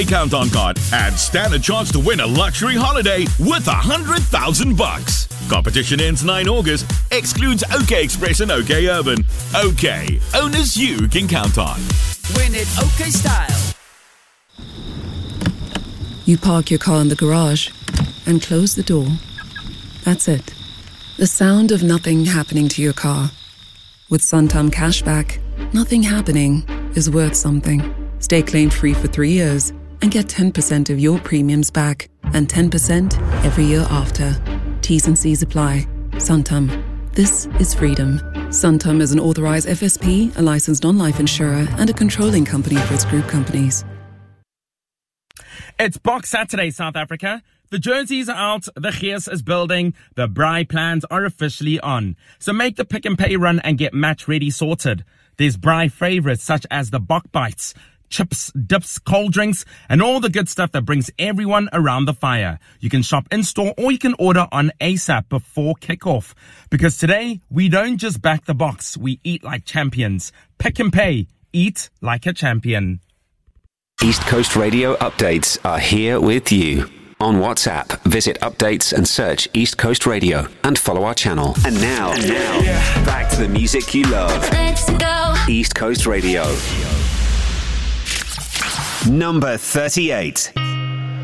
Count On card and stand a chance to win a luxury holiday worth $100,000. Competition ends 9 August. Excludes OK Express and OK Urban. OK, owners you can count on. Win it OK style. You park your car in the garage and close the door. That's it. The sound of nothing happening to your car. With Santam Cashback, nothing happening is worth something. Stay claim-free for 3 years and get 10% of your premiums back and 10% every year after. T's and C's apply. Santam. This is freedom. Santam is an authorized FSP, a licensed non-life insurer, and a controlling company for its group companies. It's Box Saturday, South Africa. The jerseys are out, the gears is building, the braai plans are officially on. So make the pick and pay run and get match ready sorted. There's braai favorites such as the Bok Bites, chips, dips, cold drinks, and all the good stuff that brings everyone around the fire. You can shop in-store or you can order on ASAP before kickoff. Because today, we don't just back the box, we eat like champions. Pick and pay, eat like a champion. East Coast Radio updates are here with you. On WhatsApp, visit updates and search East Coast Radio and follow our channel. And now, back to the music you love. Let's go. East Coast Radio. Number 38.